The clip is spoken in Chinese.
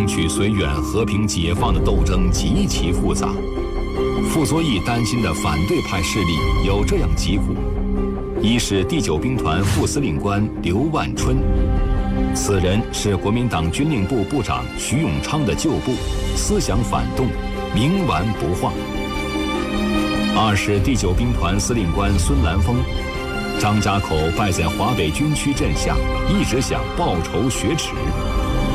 争取绥远和平解放的斗争极其复杂。傅作义担心的反对派势力有这样几股：一是第9兵团副司令官刘万春，此人是国民党军令部部长徐永昌的旧部，思想反动，冥顽不化；二是第9兵团司令官孙兰峰，张家口败在华北军区阵下，一直想报仇雪耻，